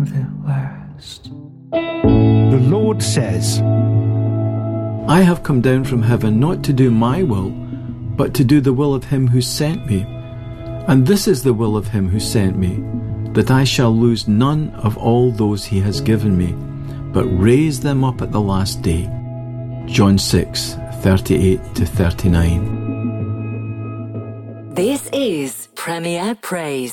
the last. The Lord says, I have come down from heaven not to do my will, but to do the will of him who sent me. And this is the will of him who sent me, that I shall lose none of all those he has given me, but raise them up at the last day. John 6:38-39. This is Premier Praise.